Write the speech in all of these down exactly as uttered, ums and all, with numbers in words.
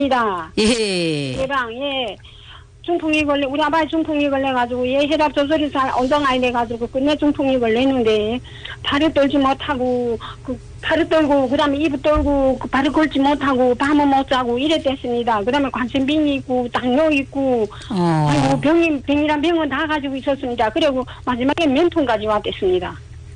입니다. 예. 예방, 예. 중풍이 걸려, 우리 아빠이 중풍이 걸려가지고, 예, 혈압 조절이 잘 엉덩아이 돼가지고, 끝내 중풍이 걸렸는데, 발을 떨지 못하고, 그, 발을 떨고, 그 다음에 입을 떨고, 그 발을 걸지 못하고, 밤을 못 자고, 이랬댔습니다. 그 다음에 관심병이 있고, 당뇨 있고, 어. 그리고 병이, 병이란 병은 다 가지고 있었습니다. 그리고 마지막에 면통까지 왔댔습니다.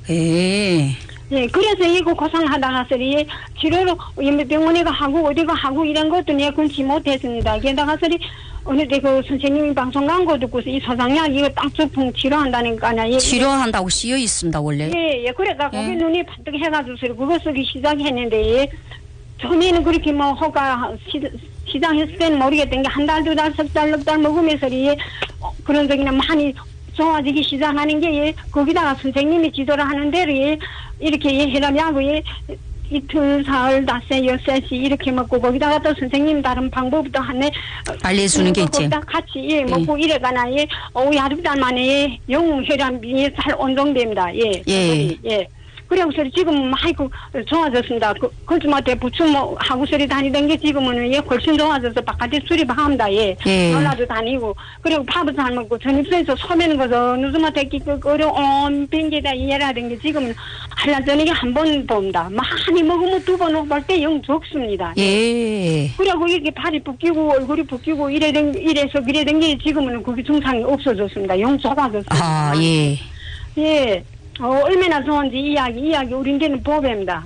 예. 예, 그래서 이거 고생하다가 서리 치료로 병원에 가 하고 어디가 하고 이런 것도 내 군치 못했습니다. 게다가 서리 어느 때 그 선생님이 방송 광고 듣고서 이 소장약 이거 땅주풍 치료한다니까요. 예, 치료한다고 쓰여 있습니다 원래. 예, 예. 그래가 거기 예. 눈이 반뜩 해가지고 서리 그거 쓰기 시작했는데 예. 처음에는 그렇게 뭐 허가 시, 시작했을 때는 모르겠던 게 한 달, 두 달, 석 달, 넉 달 먹으면서 예, 어, 그런 적이나 많이 좋아지기 시작하는 게, 예, 거기다가 선생님이 지도를 하는 대로, 예, 이렇게, 예, 혈압약을, 예, 이틀, 사흘, 닷새, 여섯시 이렇게 먹고, 거기다가 또 선생님 다른 방법도 하네. 알려주는 게 있지. 거기다 같이, 예, 먹고, 예. 이래가나, 예, 오, 하루 달 만에, 예, 영 혈압이 잘 온정됩니다. 예. 예. 예. 그래고 소리 지금 많이 그 좋아졌습니다. 그, 그쯤한테 부추 뭐 하고 소리 다니던 게 지금은 예, 훨씬 좋아져서 바깥에 수리합니다. 예. 예. 놀라도 다니고. 그리고 밥을 잘 먹고 전입소에서 소매는 거서 누수마테 끼고 어려운 뱅게다 이해라던 게 지금은 한라 저녁에 한 번 봅니다. 많이 먹으면 두 번 볼 때 영 적습니다. 예. 그리고 이렇게 팔이 붓기고 얼굴이 붓기고 이래던 이래서 그래던 게 지금은 그게 증상이 없어졌습니다. 영 좋아졌습니다. 아, 예. 예. 어, 얼마나 좋은지 이야기, 이야기, 우린데는 보배입니다.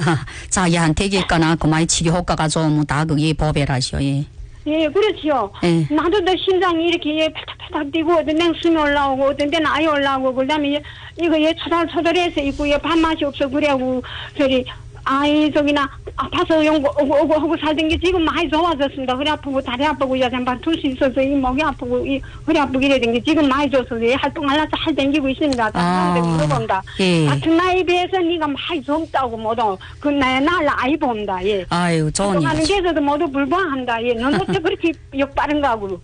자기한테 얘기했거나 그만이 치료 효과가 좋으면 다 그게 보배라시오. 예. 예, 그렇지요. 예. 나도 더 심장이 이렇게 예, 팔딱팔딱 뛰고, 어떤 데는 숨이 올라오고, 어떤 데는 아예 올라오고, 그 다음에 예, 이거 예, 초달초달해서 있고, 예, 밥맛이 없어, 그래고, 저리, 아이, 저기나, 아파서 용, 오고, 오고, 하고 살던 게 지금 많이 좋아졌습니다. 허리 아프고, 다리 아프고, 여전반 둘 수 있어서, 이 목이 아프고, 이 허리 아프고 이래던 게 지금 많이 좋아서, 예, 활동하려서 잘 댕기고 있습니다. 다른 사람들 물어본다. 예. 같은 나이에 비해서 니가 많이 젊다고, 모두. 그 나이, 나를 아이 봅니다, 예. 아유, 좋은 하는 일이죠. 데서도 모두 불방합니다. 예, 너는 어떻게 그렇게 욕 빠른가 하고.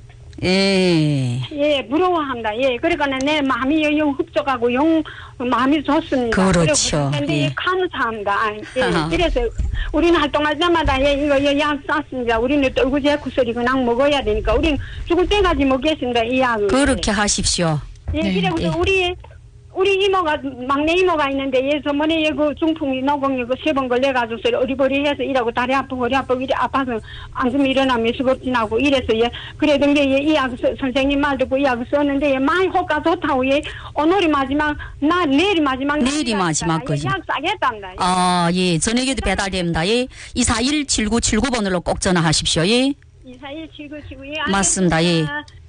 예. 예, 부러워합니다. 예, 그러니까 내 마음이 영 흡족하고 영 마음이 좋습니다. 그렇죠. 그런데 예. 예. 감사합니다. 예, 아하. 그래서 우리는 활동할 때마다 예, 이거 예, 약 쌌습니다. 우리는 떨구제 구슬이 그냥 먹어야 되니까 우리는 죽을 때까지 먹겠습니다. 이 약을. 그렇게 하십시오. 예, 네. 그리고 예. 우리 우리 이모가 막내 이모가 있는데 예, 저번에 예, 그 중풍이 노공이 그 세 번 걸려가지고 어리버리해서 일하고 다리 아프고 허리 아프고 이래 아파서 앉으면 일어나면 수급진하고 이래서 예, 그래던 게 예, 이 약 선생님 말 듣고 이 약을 썼는데 예, 많이 효과 좋다고 예, 오늘이 마지막 나 내일이 마지막 내일이 마지막 예, 거죠. 약 싸겠답니다. 예. 아, 예. 저녁에도 배달됩니다. 예. 이사일 칠구칠구 번으로 꼭 전화하십시오. 예. 이사일 칠구칠구 예, 맞습니다. 예.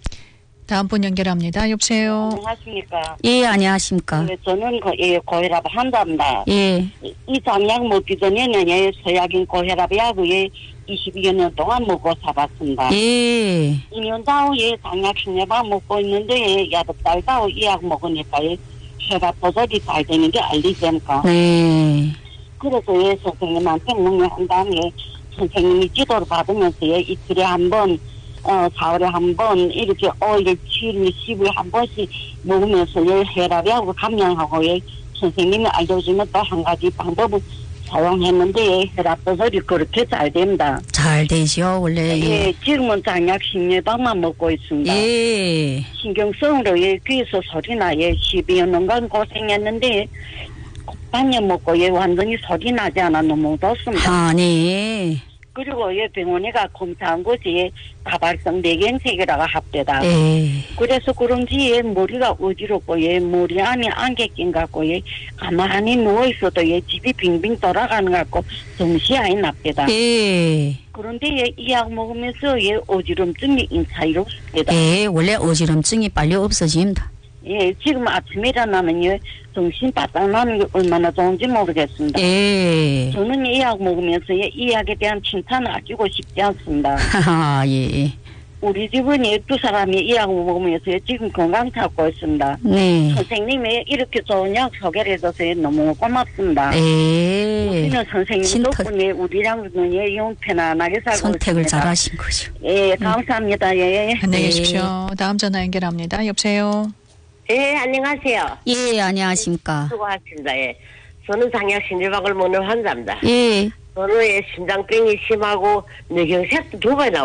다음 분 연결합니다. 여보세요. 안녕하십니까. 예, 안녕하십니까. 네, 저는 고, 예, 고혈압 환자입니다. 예. 이, 이 장약 먹기 전에는 예, 서약인 고혈압 약을 예, 이십여 년 동안 먹고 살았습니다. 예. 이 년 다후에 장약 신예방 먹고 있는데 예, 여덟 달 다후 이 약 먹으니까 예, 혈압 조절이 잘 되는 게 알리지않까. 네. 그래서 예, 선생님한테 문의한 다음에 선생님이 지도를 받으면서 예, 이틀에 한 번, 어, 사월에 한 번, 이렇게 오 일, 칠 일, 십 일 한 번씩 먹으면서 예, 혈압하고 감량하고 예, 선생님이 알려주면 또 한 가지 방법을 사용했는데 예, 혈압 조절이 그렇게 잘 됩니다. 잘 되죠, 원래. 예, 예. 지금은 장약 신예방만 먹고 있습니다. 예. 신경성으로 예, 귀에서 소리나 예, 십여 년간 고생했는데 반년 먹고 예, 완전히 소리 나지 않아 너무 좋습니다. 아, 네. 그리고 예, 병원에 가 검사한 곳이 예, 다발성 뇌경색이라고 합니다. 예. 그래서 그런지 예, 머리가 어지럽고 예, 머리 안에 안개 낀 것 같고 예, 가만히 누워 있어도 예, 집이 빙빙 돌아가는 것 같고 정신이 안 납니다. 예. 그런데 예, 이 약 먹으면서 예, 어지럼증이 인차이롭습니다. 예, 원래 어지럼증이 빨리 없어집니다. 예, 지금 아침에 일어나면 예, 정신 바짝 나는 게 얼마나 좋은지 모르겠습니다. 예. 저는 이 약 먹으면서 예, 이 약에 대한 칭찬을 아끼고 싶지 않습니다. 하하, 예. 우리 집은 예, 두 사람이 이 약 먹으면서 예, 지금 건강 찾고 있습니다. 네. 선생님이 이렇게 좋은 약 소개를 해줘서 예, 너무 고맙습니다. 예. 우리는 선생님 신터- 덕분에 우리랑은 예, 영 편안하게 살고 선택을 있습니다. 잘하신 거죠. 예, 감사합니다. 예. 안녕히 네. 계십시오. 다음 전화 연결합니다. 여보세요. 예, 안녕하세요. 예, 안녕하십니까. 수고하십니다. 예. 저는 장약 신일박을 먹는 환자입니다. 예. 번호에 심장병이 심하고 뇌경색도 두 번 나와.